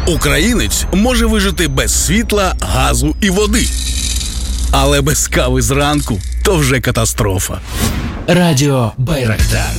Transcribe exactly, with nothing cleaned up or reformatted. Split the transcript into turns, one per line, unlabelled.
Українець може вижити без світла, газу і води. Але без кави зранку – то вже катастрофа.
Радіо Байрактар.